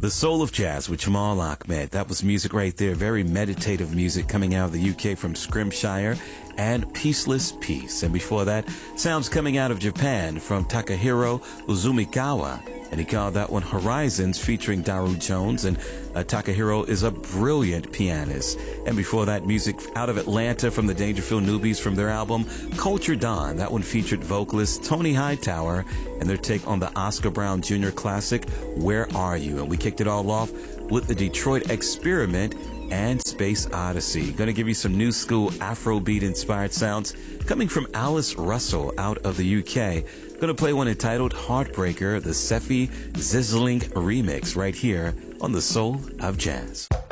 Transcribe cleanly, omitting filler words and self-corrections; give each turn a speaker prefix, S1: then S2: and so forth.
S1: The Soul of Jazz with Jamal Ahmed. That was music right there. Very meditative music coming out of the UK from Scrimshire and Peaceless Peace. And before that, sounds coming out of Japan from Takahiro Uzumikawa. And he called that one Horizons featuring Daru Jones. And Takahiro is a brilliant pianist. And before that, music out of Atlanta from the Dangerfield Newbies from their album Culture Dawn. That one featured vocalist Tony Hightower and their take on the Oscar Brown Jr. classic, Where Are You? And we kicked it all off with the Detroit Experiment and Space Odyssey. Going to give you some new school Afrobeat inspired sounds coming from Alice Russell out of the UK. Going to play one entitled Heartbreaker, the Seffi Zizzling remix right here on The Soul of Jazz.